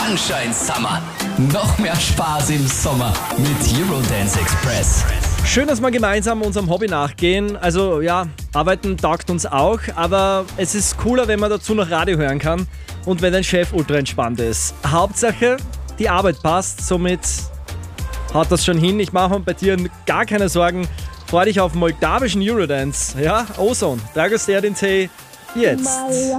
Sunshine Summer. Noch mehr Spaß im Sommer mit Eurodance Express. Schön, dass wir gemeinsam unserem Hobby nachgehen. Also ja, arbeiten taugt uns auch, aber es ist cooler, wenn man dazu noch Radio hören kann und wenn dein Chef ultra entspannt ist. Hauptsache, die Arbeit passt, somit haut das schon hin. Ich mache mir bei dir gar keine Sorgen. Freu dich auf moldawischen Eurodance. Ja, Ozone, Dragostea Dinte, jetzt.